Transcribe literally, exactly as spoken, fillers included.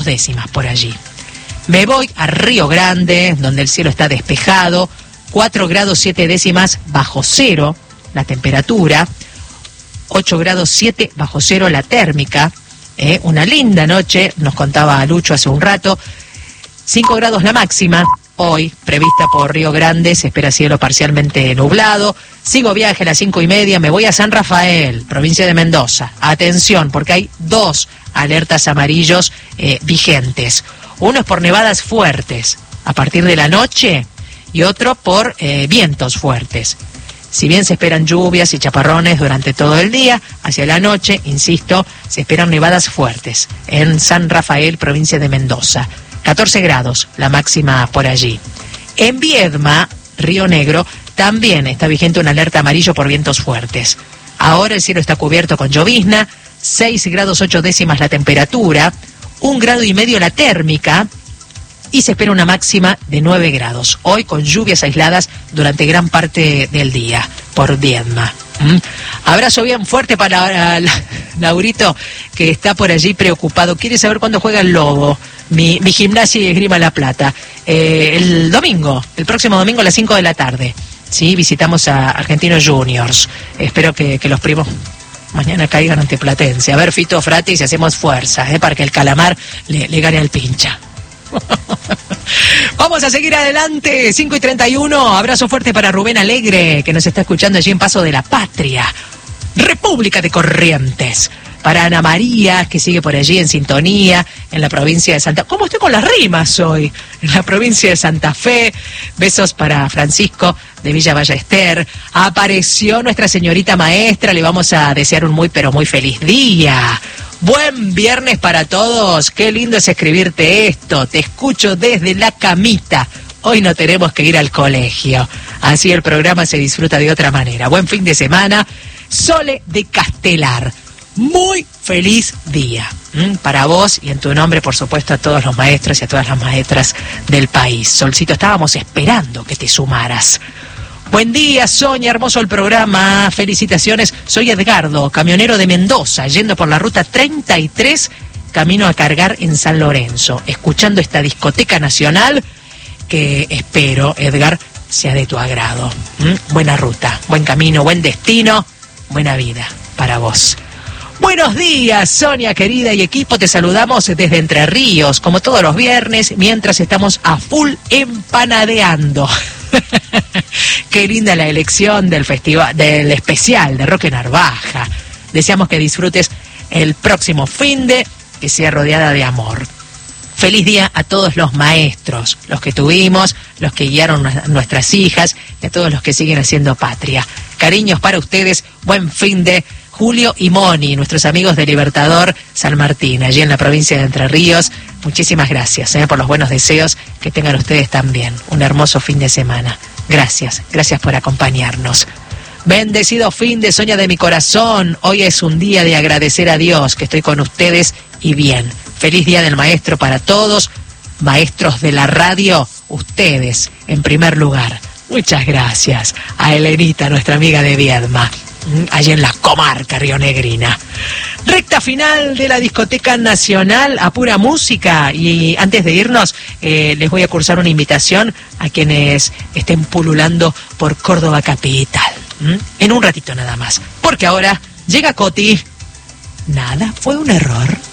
décimas por allí. Me voy a Río Grande, donde el cielo está despejado, cuatro grados siete décimas bajo cero la temperatura, ocho grados siete bajo cero la térmica, eh, una linda noche, nos contaba Lucho hace un rato, cinco grados la máxima, hoy prevista por Río Grande, se espera cielo parcialmente nublado. Sigo viaje a las cinco y media, me voy a San Rafael, provincia de Mendoza. Atención, porque hay dos alertas amarillos eh, vigentes. Uno es por nevadas fuertes a partir de la noche y otro por eh, vientos fuertes. Si bien se esperan lluvias y chaparrones durante todo el día, hacia la noche, insisto, se esperan nevadas fuertes en San Rafael, provincia de Mendoza. catorce grados la máxima por allí. En Viedma, Río Negro, también está vigente una alerta amarillo por vientos fuertes. Ahora el cielo está cubierto con llovizna, seis grados ocho décimas la temperatura, un grado y medio la térmica y se espera una máxima de nueve grados. Hoy con lluvias aisladas durante gran parte del día por Viedma. ¿Mm? Abrazo bien fuerte para uh, Laurito, que está por allí preocupado. Quiere saber cuándo juega el Lobo, mi, mi Gimnasia y Esgrima La Plata. Eh, el domingo, el próximo domingo a las cinco de la tarde. Sí, visitamos a Argentinos Juniors. Espero que, que los primos mañana caigan ante Platense. A ver, Fito Frati, si hacemos fuerza, ¿eh? Para que el calamar le, le gane al pincha. Vamos a seguir adelante, cinco y treinta y uno. Abrazo fuerte para Rubén Alegre, que nos está escuchando allí en Paso de la Patria, República de Corrientes. Para Ana María, que sigue por allí en sintonía, en la provincia de Santa Fe. ¿Cómo estoy con las rimas hoy? En la provincia de Santa Fe. Besos para Francisco de Villa Ballester. Apareció nuestra señorita maestra, le vamos a desear un muy pero muy feliz día. Buen viernes para todos, qué lindo es escribirte esto, te escucho desde la camita. Hoy no tenemos que ir al colegio, así el programa se disfruta de otra manera. Buen fin de semana. Sole de Castelar, muy feliz día. ¿Mm? Para vos y en tu nombre, por supuesto, a todos los maestros y a todas las maestras del país. Solcito, estábamos esperando que te sumaras. Buen día, Sonia, hermoso el programa, felicitaciones. Soy Edgardo, camionero de Mendoza, yendo por la ruta treinta y tres, camino a cargar en San Lorenzo, escuchando esta discoteca nacional que espero, Edgar, sea de tu agrado. ¿Mm? Buena ruta, buen camino, buen destino, buena vida para vos. Buenos días, Sonia querida y equipo, te saludamos desde Entre Ríos, como todos los viernes, mientras estamos a full empanadeando. Qué linda la elección del festival, del especial de Roque Narvaja. Deseamos que disfrutes el próximo finde, que sea rodeada de amor. Feliz día a todos los maestros, los que tuvimos, los que guiaron a nuestras hijas y a todos los que siguen haciendo patria. Cariños para ustedes, buen finde. Julio y Moni, nuestros amigos de Libertador San Martín, allí en la provincia de Entre Ríos. Muchísimas gracias eh, por los buenos deseos, que tengan ustedes también un hermoso fin de semana. Gracias, gracias por acompañarnos. Bendecido fin de Soña de mi corazón. Hoy es un día de agradecer a Dios que estoy con ustedes y bien. Feliz Día del Maestro para todos, maestros de la radio, ustedes en primer lugar. Muchas gracias a Elenita, nuestra amiga de Viedma, allí en la comarca rionegrina. Recta final de la discoteca nacional a pura música, y antes de irnos eh, les voy a cursar una invitación a quienes estén pululando por Córdoba capital. ¿Mm? En un ratito nada más, porque ahora llega Coti. Nada fue un error.